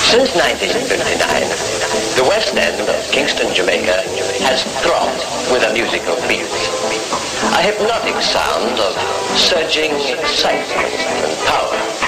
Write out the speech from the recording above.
Since 1959, the West End of Kingston, Jamaica has throbbed with a musical beat. A hypnotic sound of surging excitement and power.